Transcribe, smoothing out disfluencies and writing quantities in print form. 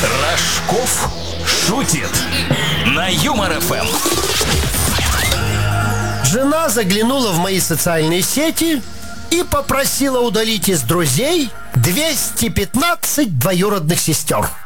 Рожков шутит на Юмор ФМ. Жена заглянула в мои социальные сети и попросила удалить из друзей 215 двоюродных сестер.